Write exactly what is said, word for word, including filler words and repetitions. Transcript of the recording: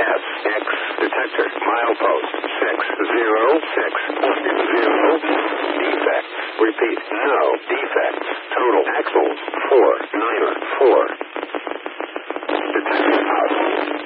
S X detector. Milepost six zero six one zero. Defects. Repeat. No defects. Total axles four niner four. Detector out.